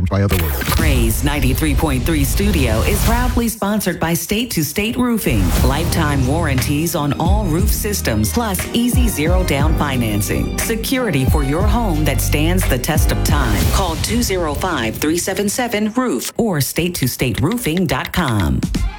from by other words. Praise 93.3 Studio is proudly sponsored by State to State Roofing. Lifetime warranties on all roof systems, plus easy zero down financing. Security for your home that stands the test of time. Call 205-377-ROOF or statetostateroofing.com.